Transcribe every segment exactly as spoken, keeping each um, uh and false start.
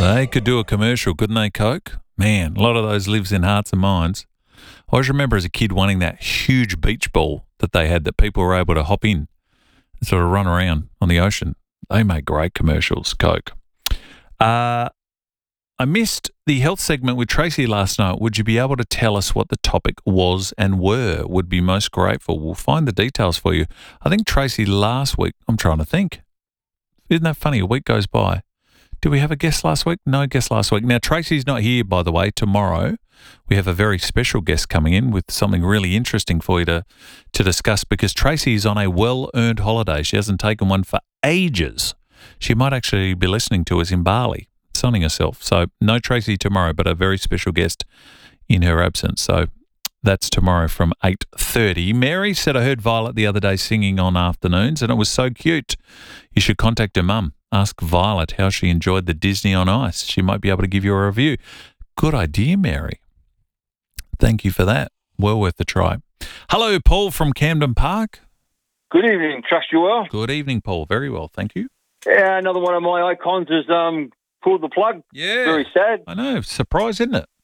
They could do a commercial, couldn't they, Coke? Man, a lot of those lives in hearts and minds. I always remember as a kid wanting that huge beach ball that they had that people were able to hop in and sort of run around on the ocean. They make great commercials, Coke. Uh, I missed the health segment with Tracy last night. Would you be able to tell us what the topic was and were? Would be most grateful. We'll find the details for you. I think Tracy last week, I'm trying to think. Isn't that funny? A week goes by. Did we have a guest last week? No guest last week. Now, Tracy's not here, by the way. Tomorrow, we have a very special guest coming in with something really interesting for you to, to discuss because Tracy is on a well-earned holiday. She hasn't taken one for ages. She might actually be listening to us in Bali, sunning herself. So no Tracy tomorrow, but a very special guest in her absence. So that's tomorrow from eight thirty. Mary said, I heard Violet the other day singing on afternoons and it was so cute. You should contact her mum. Ask Violet how she enjoyed the Disney on Ice. She might be able to give you a review. Good idea, Mary. Thank you for that. Well worth a try. Hello, Paul from Camden Park. Good evening. Trust you well. Good evening, Paul. Very well, thank you. Yeah, another one of my icons has um, pulled the plug. Yeah. Very sad. I know. Surprise, isn't it?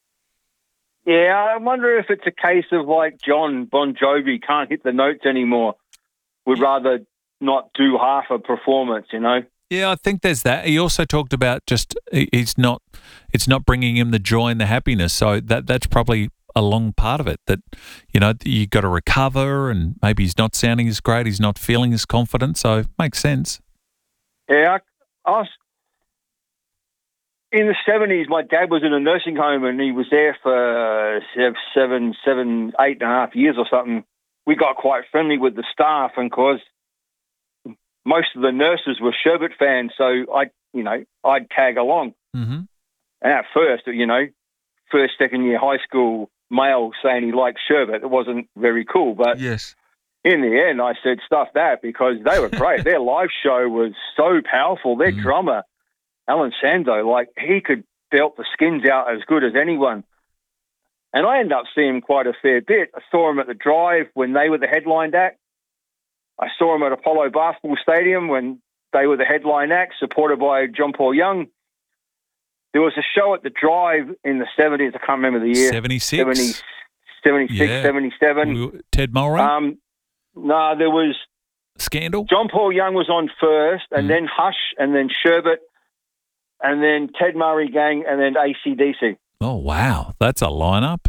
Yeah, I wonder if it's a case of like John Bon Jovi can't hit the notes anymore. Would rather not do half a performance, you know? Yeah, I think there's that. He also talked about just he's not, it's not bringing him the joy and the happiness. So that that's probably a long part of it. That you know you got to recover, and maybe he's not sounding as great. He's not feeling as confident. So it makes sense. Yeah, I, I was in the seventies. My dad was in a nursing home, and he was there for seven, seven, eight and a half years or something. We got quite friendly with the staff, and cause most of the nurses were Sherbet fans, so I, you know, I'd tag along. Mm-hmm. And at first, you know, first, second year high school male saying he liked Sherbet, it wasn't very cool. But yes, in the end, I said stuff that because they were great. Their live show was so powerful. Their mm. drummer, Alan Sando, like he could belt the skins out as good as anyone. And I ended up seeing him quite a fair bit. I saw him at the Drive when they were the headline act. I saw him at Apollo Basketball Stadium when they were the headline act, supported by John Paul Young. There was a show at the Drive in the seventies. I can't remember the year. seventy-six? seventy, seventy-six, yeah. seventy-seven. Ted Mulray? Um, no, there was... Scandal? John Paul Young was on first, and mm. then Hush, and then Sherbet, and then Ted Murray Gang, and then A C D C. Oh, wow. That's a lineup.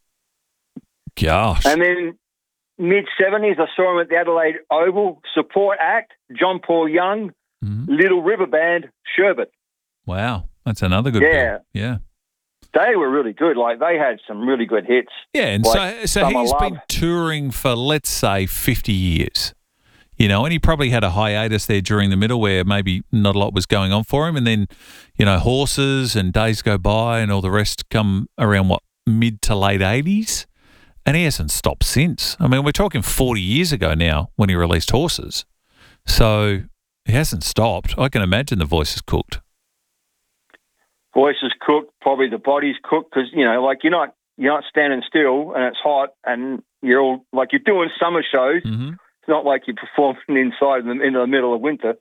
Gosh. And then mid-seventies, I saw him at the Adelaide Oval, support act, John Paul Young, mm-hmm. Little River Band, Sherbet. Wow. That's another good Yeah. band. Yeah. They were really good. Like, they had some really good hits. Yeah, and like so so he's been touring for, let's say, fifty years. You know, and he probably had a hiatus there during the middle where maybe not a lot was going on for him. And then, you know, Horses and Days Go By and all the rest come around, what, mid to late eighties? And he hasn't stopped since. I mean, we're talking forty years ago now when he released Horses. So he hasn't stopped. I can imagine the voice is cooked. Voice is cooked, probably the body's cooked because, you know, like you're not you're not standing still and it's hot and you're all, like you're doing summer shows. Mm-hmm. It's not like you're performing inside in the, in the middle of winter.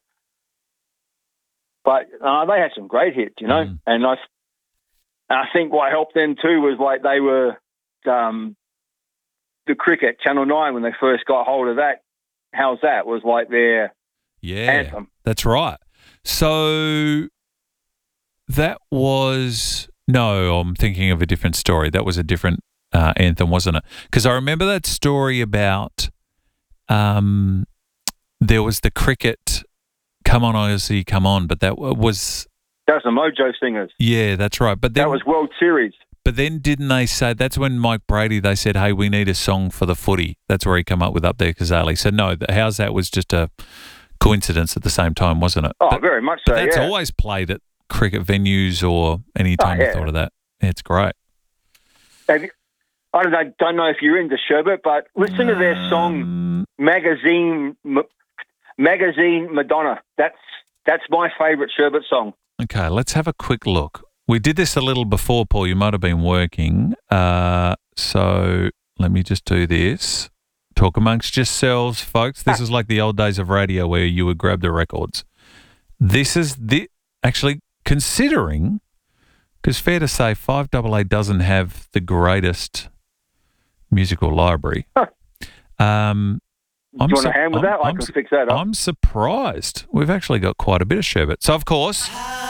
But uh, they had some great hits, you know. Mm. And I, I think what helped them too was like they were um, the cricket, Channel nine, when they first got hold of that. How's that? Was like their yeah, anthem. That's right. So that was, no, I'm thinking of a different story. That was a different uh, anthem, wasn't it? Because I remember that story about um, there was the cricket, Come On Aussie, Come On, but that was... That was the Mojo Singers. Yeah, that's right. But then, that was World Series. But then didn't they say, that's when Mike Brady, they said, hey, we need a song for the footy. That's where he come up with Up There Kazali. So no, How's That was just a coincidence at the same time, wasn't it? Oh, but, very much so, but that's yeah. always played at cricket venues or any time oh, yeah. you thought of that. Yeah, it's great. Have you, I don't know, don't know if you're into Sherbet, but listen to their song, Magazine Magazine Madonna. That's that's my favourite Sherbet song. Okay, let's have a quick look. We did this a little before, Paul. You might have been working. Uh, so let me just do this. Talk amongst yourselves, folks. This is like the old days of radio where you would grab the records. This is the... Actually, considering, because fair to say five A A doesn't have the greatest musical library. um, Do I'm you want su- a hand with I'm- that? I I'm can su- fix that up. I'm surprised. We've actually got quite a bit of sherbet. So, of course,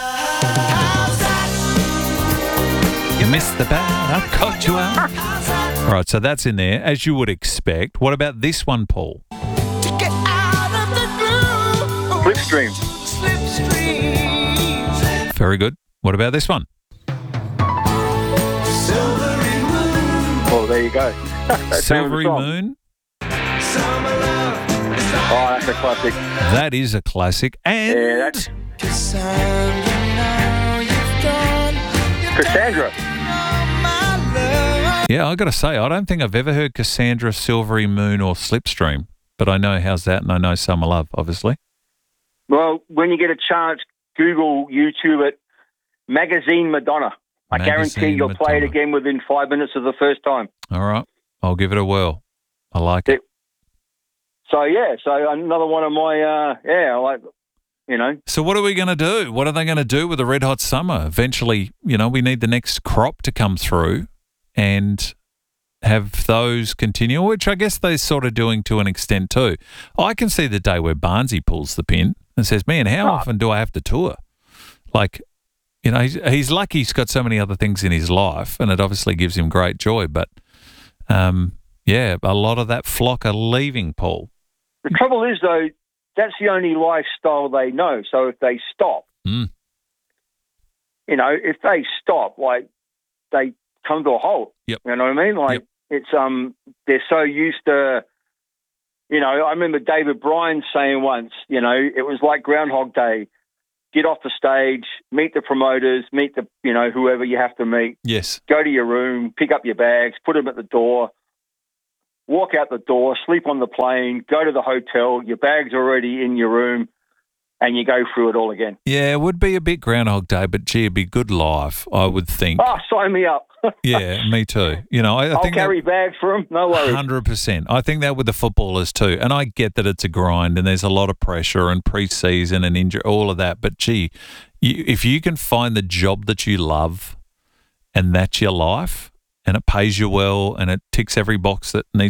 you missed the boat. I caught you out. All right, so that's in there, as you would expect. What about this one, Paul? Slipstream. Very good. What about this one? Well, there you go. That's the name of the Silvery song. Moon. Oh, that's a classic. That is a classic. And Yeah, that's Cassandra. yeah, I got to say, I don't think I've ever heard Cassandra, Silvery Moon, or Slipstream, but I know How's That, and I know Summer Love, obviously. Well, when you get a chance, Google, YouTube it. Magazine Madonna. I guarantee Magazine you'll play it Madonna. again within five minutes of the first time. All right, I'll give it a whirl. I like it. So yeah, so another one of my uh, yeah, like you know, So what are we going to do? What are they going to do with the Red Hot Summer? Eventually, you know, we need the next crop to come through and have those continue, which I guess they're sort of doing to an extent too. I can see the day where Barnesy pulls the pin and says, man, how Oh. often do I have to tour? Like, you know, he's, he's lucky he's got so many other things in his life, and it obviously gives him great joy. But, um, yeah, a lot of that flock are leaving, Paul. the trouble is though, that's the only lifestyle they know. So if they stop, Mm. you know, if they stop, like they come to a halt. Yep. You know what I mean? Like Yep. it's um, they're so used to. You know, I remember David Bryan saying once, you know, it was like Groundhog Day. Get off the stage, meet the promoters, meet the, you know, whoever you have to meet. Yes. Go to your room, pick up your bags, put them at the door, walk out the door, sleep on the plane, go to the hotel, your bag's already in your room, and you go through it all again. Yeah, it would be a bit Groundhog Day, but gee, it'd be good live, I would think. Oh, sign me up. Yeah, me too. You know, I, I I'll think carry bags for them, no worries. hundred percent. I think that with the footballers too, and I get that it's a grind and there's a lot of pressure and pre-season and injury, all of that. But gee, you, if you can find the job that you love, and that's your life, and it pays you well, and it ticks every box that needs